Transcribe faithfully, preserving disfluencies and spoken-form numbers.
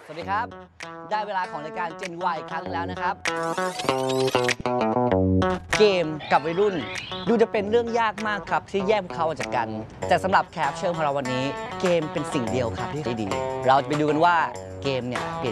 สวัสดีครับได้เวลาของรายการ Gen Y อีกครั้งแล้วนะครับเกมกับวัยรุ่นดูจะเป็นเรื่องยากมากครับที่แยกพวกเขาออกจากกันแต่สำหรับแขกรับเชิญของเราวันนี้เกมเป็นสิ่งเดียวครับที่ดีเราจะไปดูกันว่าเกมเนี่ยเปลี่ยน